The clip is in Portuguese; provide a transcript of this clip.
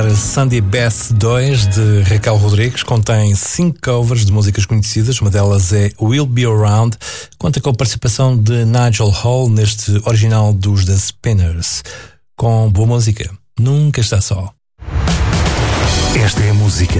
Sandy Beth 2 de Raquel Rodrigues contém 5 covers de músicas conhecidas. Uma delas é We'll Be Around, conta com a participação de Nigel Hall neste original dos The Spinners. Com boa música, nunca está só. Esta é a música